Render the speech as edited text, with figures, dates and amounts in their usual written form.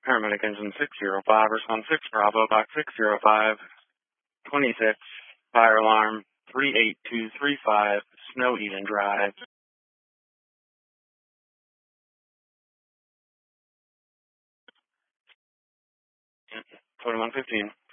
Paramedic engine 605, response 6, Bravo, box 605, 26, fire alarm 38235, Snow Eden Drive. 2115.